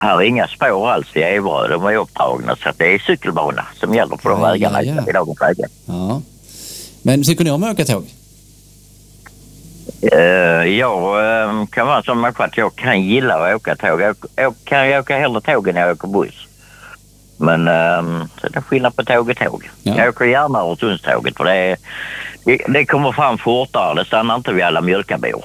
Här är inga spår alls i Everö. De är upptagna så att det är cykelbana som gäller på de vägarna i dagens läge. Ja. Men tycker ni om att åka tåg? Jag kan vara som människa att jag kan gilla att åka tåg. Jag kan åka hellre tåg än jag åker buss. Men så det är skillnad på tåg och tåg. Ja. Jag åker gärna Öresundståget för det kommer fram fortare. Det stannar inte vid alla mjölkabor.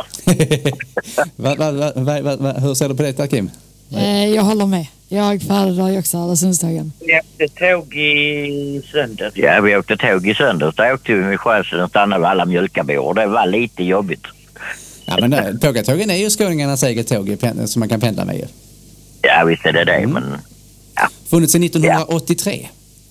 Hur ser du på det, Kim? Jag håller med. Jag föredrar också Öresundstågen. Vi åkte tåg i söndags. Ja, vi åkte tåg i söndags. Då åkte vi med Själsen och stannade vid alla mjölkabor. Det var lite jobbigt. Ja, men Pågatågen är ju skåningarnas eget tåg som man kan pendla med ju. Ja, visst är det men... Ja. Funnits sedan 1983.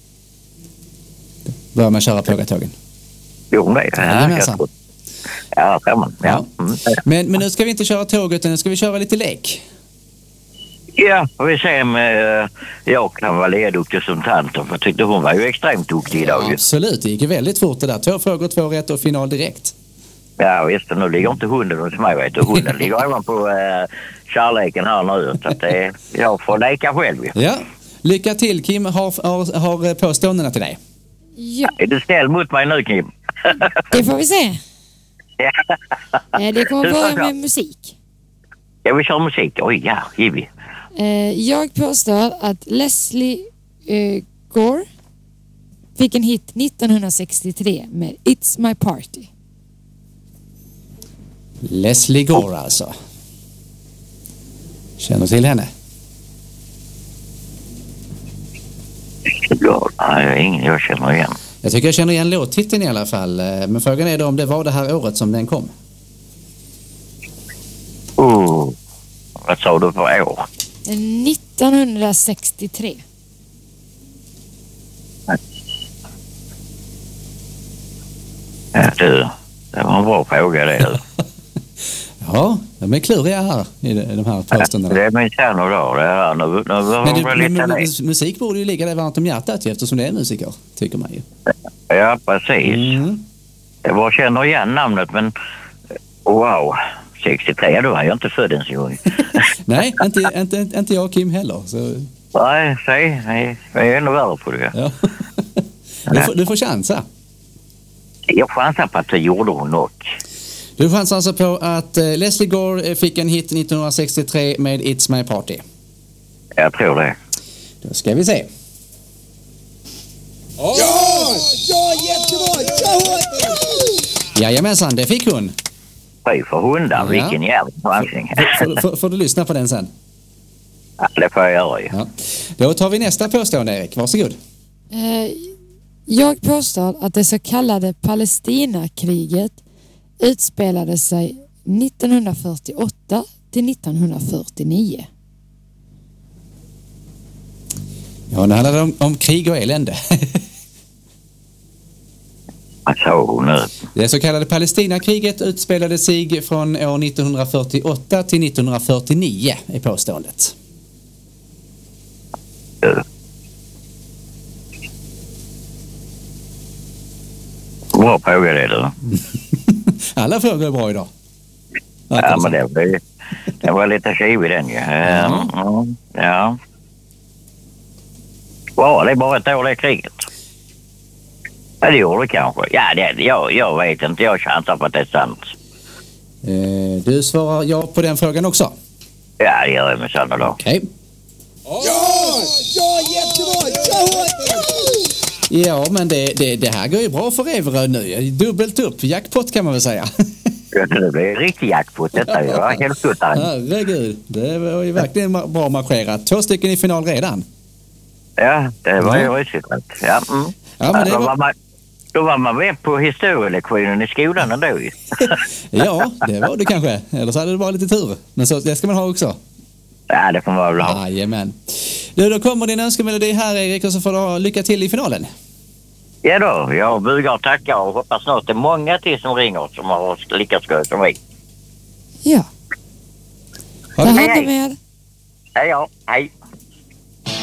Börjar man köra Pågatågen. Jo, nej. Ja, får man. Ja. Men nu ska vi inte köra tåget, utan nu ska vi köra lite lek. Ja, och vi ser om jag kan vara lika duktig som tanten. För jag tyckte hon var ju extremt duktig idag. Ja, absolut, det gick ju väldigt fort det där. 2 frågor, 2 rätt och final direkt. Ja, visst. Nu ligger inte hunden hos mig, vet du. Hunden ligger även på kärleken här nu. Så att jag får leka själv. Ja, lycka till. Kim har påståendena till dig. Ja. Är du snäll mot mig nu, Kim? Det får vi se. Det kommer börja med musik. Ja, vi kör musik. Oj, ja, givet. Jag påstår att Leslie Gore fick en hit 1963 med It's My Party. Leslie Gore alltså. Känner till henne? Nej, ingen jag känner igen. Jag tycker jag känner igen låttiteln i alla fall. Men frågan är då om det var det här året som den kom. Vad sa du för år? 1963. Ja, det var en bra fråga det. Ja, de är kluriga här i de här påståendena. Det är min kärnor då. Men musik borde ju ligga där varmt om hjärtat eftersom det är musiker, tycker man ju. Ja, precis. Jag bara känner igen namnet, men wow, 63, då var jag inte född ens en gång. Nej, inte jag och Kim heller. Så... Nej, jag är ännu värre på det. Ja. Du får chansa. Jag chansar på att det gjorde hon något. Du chansar alltså på att Leslie Gore fick en hit 1963 med It's My Party. Jag tror det. Då ska vi se. Ja, jättebra! Jajamensan, det fick hon. Fy för hundar, vilken jävla chansning. Får du lyssna på den sen? Ja, det får jag göra ju. Ja. Då tar vi nästa påstående, Erik. Varsågod. Jag påstår att det så kallade Palestinakriget utspelade sig 1948 till 1949. Ja, nu handlar det om krig och elände. Vad sa hon nu? Det så kallade Palestinakriget utspelade sig från år 1948 till 1949 i påståendet. Bra fråga det du. Alla frågor är bra idag. Ja, men det var lite kivig den ju. Ja. Wow, det är bara ett år det kriget. Ja, det gjorde det kanske. Ja, jag vet inte. Jag chansar på att det är sant. Du svarar ja på den frågan också? Ja, det gör jag med sanna då. Okej. Ja, jättebra! Ja, men det här går ju bra för Everö nu. Dubbelt upp. Jackpot kan man väl säga. Det blir riktigt jackpot detta. Jag var helt skuttaren. Herregud, det var ju verkligen bra marscherat. 2 stycken i final redan. Ja, det var ju rysigt. Ja, ja, men då var man med på historielektionen i skolan ändå ju. Ja, det var det kanske. Eller så hade det bara lite tur. Men så, det ska man ha också. Ja, det får man väl ha. Jajamän. Då kommer din önskemelodi här, Erik, och så får du ha lycka till i finalen. Ja då, jag bugar och tackar och hoppas snart det är många till som ringer som har lyckats gå som vi. Ja. Ha det. Hej. Hej.